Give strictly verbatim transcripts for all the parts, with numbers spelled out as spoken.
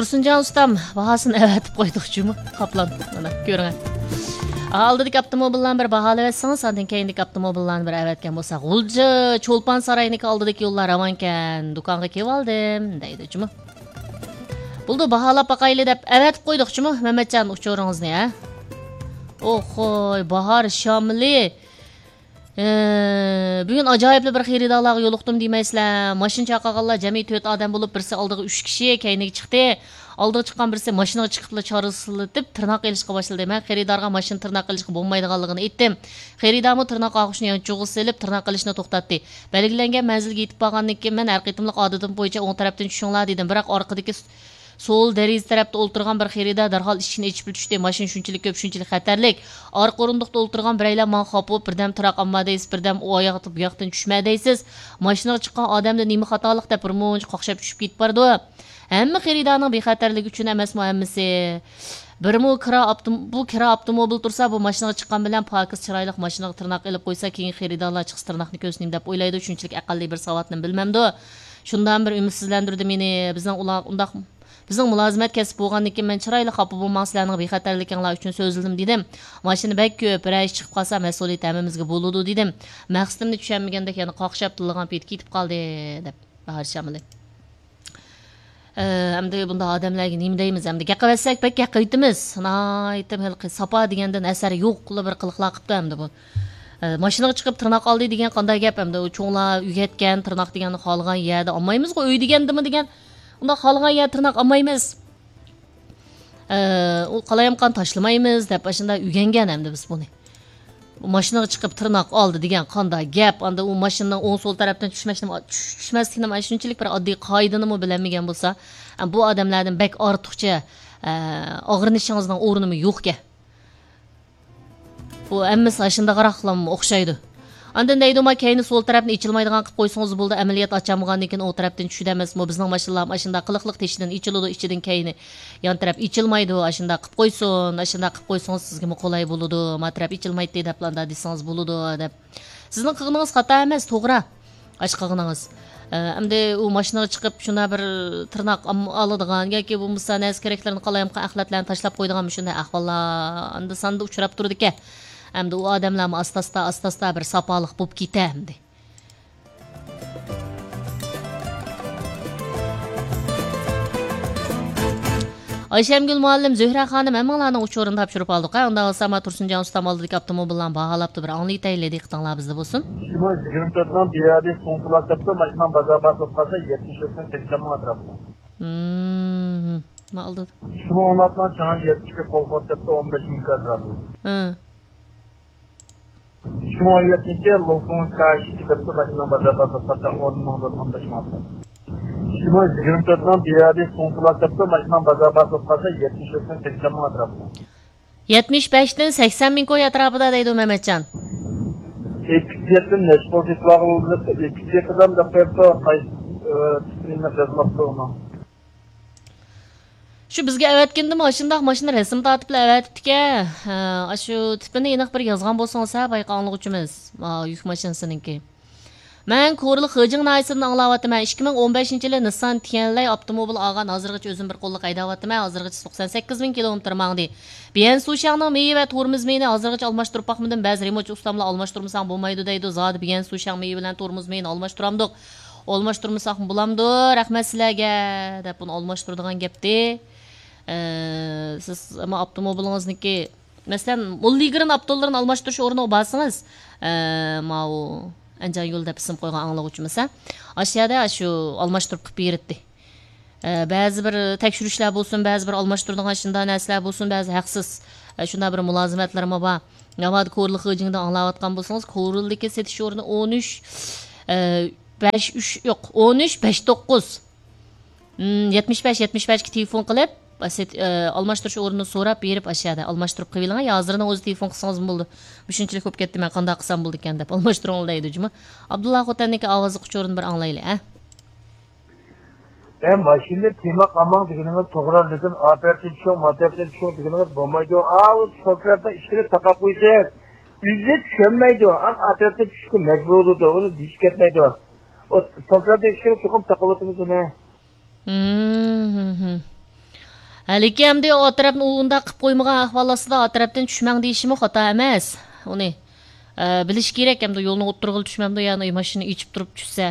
Tursuncan ustam bahasını evetip koydukçu mu? Kaplan. Mana görün. Aldırdık avtomobillarni bir bahalayatsangiz, andan keyindik avtomobillarni bir evetken bo'lsa, G'ulji Cho'lpon saroyiniki oldidagi yo'llar avankan, do'konga kelib oldim, deydi-chimi. Bo'ldi, baholab boqayli deb evetib qo'ydikchimi, Mehmetjon uchoringizni, ha? Ohoy, bahor shamli. Ee, bugün acayipli bir xeridorlarga yo'liqdim deymizlar. Mashina chaqirganlar jami to'rt odam bo'lib, birisi oldiga uch kishi, keyiniga chiqdi. Oldiga chiqqan birisi mashinaga chiqibla chorasilatib tirnoq elishga boshladi. Men xeridorga mashina tirnoq elishga bo'lmaydiganligini aytdim. Xeridormi tirnoq og'ushni yonchug'i silib tirnoq elishni to'xtatdi. Belgilangan manzilga yetib borgandan keyin men har qitimliq odatim bo'yicha o'ng tarafdan tushinglar dedim. Biroq orqadagi Sol deriz tarafda o'ltirgan bir xeridor darhol ishini ichib tushdi. Mashina shunchalik ko'p, shunchalik xatarlik. Orqa o'rindiqda o'ltirgan biraylar men xopib, birdam tiraq olmadingiz, birdam u oyoqda bu yoqdan tushmadingiz. Mashinaga chiqqan odamda nima xatolik deb bir munch qoqshab tushib ketib bordi. Hamma xeridorning bexatarligi uchun emasmi hammasi. Bir mu kira bu kira avtomobil tursa, bu mashinaga chiqqan bilan pokiz chiroyli mashinaga tirnoq ilib qo'ysa, keyin xeridorlar chiqsa tirnoqni ko'znim deb o'ylaydi. Shunchalik aqlli bir savodni bilmamdi. Shundan bir umidsizlantirdi meni. Bizning ular undaq Bizning mulozimat kasb bo'lgandan keyin men chiroyli xafa bo'lmaslarning bexatarliginglar uchun so'zildim dedim. Mashina bak ko'p, rays chiqib qolsa mas'uliyat hammamizga bo'ladi dedim. Maqsadimni tushunmaganda yana qoqshab tilgan pet ketib qoldi deb bahar shamli. Eh, endi bunda odamlarga nima deymiz? Endi gaqavatsak bak gaqaytimiz. Aytim hilqi sapa degandan asar yo'qli bir qiliqlar qilibdi endi bu. Mashinaga chiqib tirnoq oldi degan qanday gap endi? U cho'nglar uyatgan tirnoq deganni xolgan yerda olmaymiz-ku, uy degandimi degan. Unda xalgan yer tirnoq olmaymiz. Ee, u qalayamqan tashlamaymiz deb ashunda ugangan hamda biz buni. Bu mashinaga chiqib tirnoq oldi degan qanday gap? Anda u mashinaning o'ng so'l tarafdan tushmasdan tushmaslikni mana shunchalik bir oddiy qoidani mo bilmagan bo'lsa, bu odamlardan bek ortiqcha og'rinishingizning o'rnimi yo'qga. Bu hammasi ashunda qaraqlam o'xshaydi. Andan deydi ma keyni sol tarafni ichilmaydigan qilib qo'ysangiz bo'ldi, amaliyot ochamagandan keyin o tarafdan tushida emasmi? Bizning mashinalar mashina qiliqliq teshidan ichiladi, ichidan keyni yon taraf ichilmaydi, ashunda qilib qo'ysin, ashunda qilib qo'ysangiz sizga qulay bo'ladi. Ma taraf ichilmaydi deb planda desangiz bo'ladi deb. Sizning qilganingiz xato emas, to'g'ri. Ash qilganingiz. Endi u mashinaga chiqib shuna bir tirnoq oladigan yoki bo'lmasa nas keraklarni qalayamqan axlatlarni tashlab qo'ydigan shunday ahvollar endi sanda uchrab turdi-ku. Endi u odamlarni asta-asta asta-asta bir sapoliq bo'lib ketamdi. Ayşemgül muallim, Zühra xanım hammalarning uchorini topshirib oldik. Unda Osama Tursunjon ustam oldidagi avtomobillarni baholabdi, bir anglaytayli diqqatinglar bizda bo'lsin. yigirma to'rtdan beri konsulat debdi, mashina bozor bosib qolsa yetmish o'tdan sekson ming atrofida. Hmm. Nima oldi? Shuni o'rnatgan chang yetishga kolxoz debdi o'n besh ming atrofida. Ha. Shuni yetishga lo'qon kashi debdi, mashina bozor bosib qolsa o'n ming o'n besh ming. Shuni yigirma to'rtdan beri konsulat debdi, mashina bozor bosib qolsa yetmish o'tdan sekson ming atrofida. yetmish beshdan sakson ming ko'y atrofida deydi Mehmetjon. Ekipiyatın neşpolitikları oldu. Ekipiyatından da peyto kayıtlarına yazmakta ona. Şu bizga evetkendi mashindaq mashina rasm tatibla evetdik-a. Shu tipini aniq bir yozgan bo'lsangiz, bayqonlik uchimiz. Yuk mashinasininki. Men Ko'rli Xijing naysini anglayapman. ikki ming o'n beshinchi yili Nissan Tianlay avtomobil olgan, hozirgacha o'zim bir qo'lliq haydayapman. Hozirgacha to'qson sakkiz ming kilometr mangdi. Biyen Sushangning meyi va tormoz meyini hozirgacha almashtirib boqmadim. Ba'zi remoch ustamlar almashtirmasam bo'lmaydi deydi. Zodi Biyen Sushang meyi bilan tormoz meyini almashtiramdik. Almashtirmasak bo'lamdi. Rahmat sizlarga deb buni almashtiradigan gapdi. Siz ama avtomobilingizniki masalan Mulligrin avtomobillarni almashtirish o'rniga borsangiz, ma u Anjan yo'l deb ism qo'ygan anglovchimisa, aşağıda shu almashtirib qilib berdi. Ba'zi bir tekshirishlar bo'lsin, ba'zi bir almashtiradigan shunday narsalar bo'lsin, ba'zi haqsiz shunday bir mulozimatlarmi bor. Navad Ko'rli Xijingda anglayotgan bo'lsangiz, Ko'rildagi setish o'rni o'n uch besh uch yo'q, o'n uch besh to'qqiz yetmish besh yetmish besh ga telefon qilib almashtirish o'rnini so'rab berib aşağıda almashtirib qo'yinglar. Hozirning o'zi telefon qilsangiz bo'ldi. Shunchalik ko'p ketdi, men qanday qilsam bo'ldi ekan deb almashtirib deydi juma. Abdulla Xotanniki ovozi quchorini bir anglaylik, ha. Ben mashina temak amang deganimiz to'g'ri lekin operativ shu, material shu deganimiz bo'lmaydi. Aa, so'kratda ishini taqab qo'ysa, uyga tushmaydi. Am operativ tushga majbur bo'ldi, uni dish ketmaydi. O so'kratda ishini cho'qib taqab o'timiz uni. Hmm. Lekin hamda o tarafni unda qilib qo'ymagan ahvol ostida o tarafdan tushmang deyishimi xato emas. Uni bilish kerak, hamda yo'lni o'tirg'il tushmamda, ya'ni mashina ichib turib tushsa.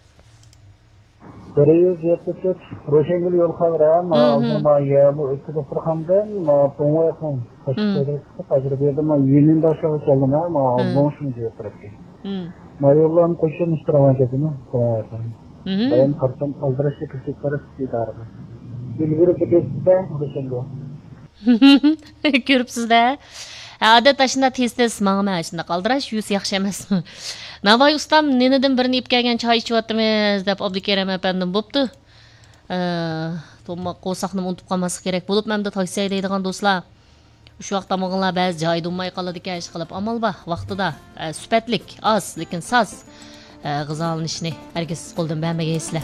bir yuz yetmish uch Roşengil yol xavra, ma ma ya bu ikki Fırxandan ma to'ng'a yaqin. Tajribada ma yilning aşağı keldim ma bu shuni deb turibdi. Ma yo'llarni qo'shib ishtiraman ketdim, to'ng'a yaqin. Ben qartam aldırışlı kırtıkları idarı. Bilgiri ketdi, Roşengil. Ko'ribsiz-da. Odat ashunda tez-tez mangma ashunda qaldirash yuz yaxshi emasmi? Navoiy ustam nenidan birini ip kelgan choy ichyapmiz deb Abdukarim apandim bo'pti. To'ma qo'saqni unutib qolmaslik kerak bo'lib, menda tavsiya deydigan do'stlar. Shu vaqtda manglar ba'zi joyda ummay qoladi ekan, ish qilib amal bor vaqtida. Sifatlik oz, lekin soz g'izolanishni hargiz qo'ldan bermagaysizlar.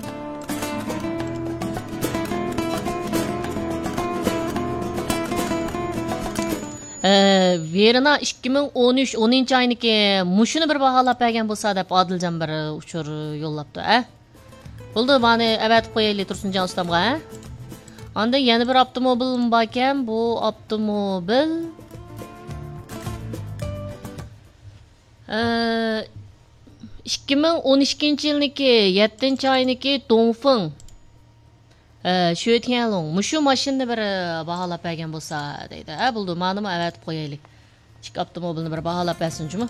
Verina ikki ming o'n uch o'ninchi oyniki mushuni bir baholab bergan bo'lsa deb Odiljon bir uchur yo'llabdi, a? Bo'ldi, meni avatib qo'yaylik Tursunjon ustamga, a? Onda yana bir avtomobilim bor ekan, bu avtomobil ikki ming o'n ikkinchi yilniki yettinchi oyniki Dongfeng shu o'tganlong mushu mashinani bir baholab bergan bo'lsa deydi. Ha, bo'ldi, meni avatib qo'yaylik. Ikki avtomobilni bir baholab bersinchimi?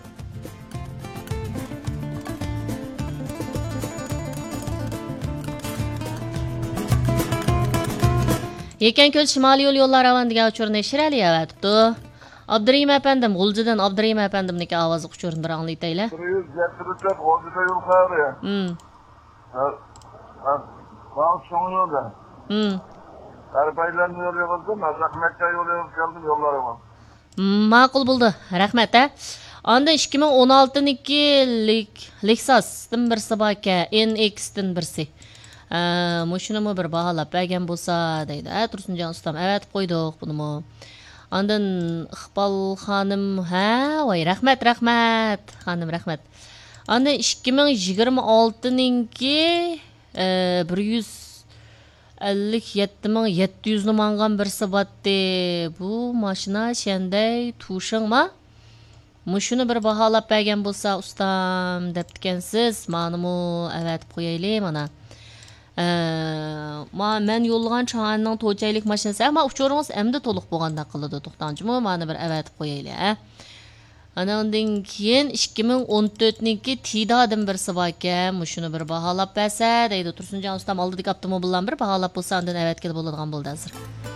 Yekanko'l Shimoliy yo'l yo'llar avandiga uchurni Shirali avatibdi. Abdurahim apandim, G'uljidan Abdurahim apandimniki ovozi uchurini bir anglaytaylar. bir yuz yetmish uch G'uljidan yo'l qari. Hmm. Ha. Ha. Ba'zi so'nglarda. Hmm. Arbaylarni yo'lga qo'ydim, Rahmatga yo'lga keldim, yo'llari bor. Ma'qul bo'ldi. Rahmat, a. Onda ikki ming o'n oltinchi Lexus'dan birsi bor ekan, N X'dan birsi. Mushinimi bir baholab bergan bo'lsa deydi. Ha, Tursunjon ustam avatib qo'ydik bunimi. Ondan Iqbol xonim, ha, voy rahmat, rahmat, xonim rahmat. Onda ikki ming yigirma oltinchi bir yuz ellik yetti ming yetti yuz ni mangan birsi botdi. Bu mashina shenday tushingmi? Mushuni bir baholab bergan bo'lsa ustam debdikansiz, menimi avatib qo'yaylik mana. Ma men yo'llagan Chang'anning to'chaylik mashinasi, ama uchuringiz endi to'liq bo'lganda qiladi, to'xtanchimi? Meni bir avatib qo'yaylik, a. Ana undan keyin ikki ming o'n to'rtinchi Tidadan birsi bor ekan, mushuni bir baholab bersa deydi Tursunjon ustam, oldidagi avtomobildan bir baholab bo'lsa, undan avatga bo'ladigan bo'ldi hozir.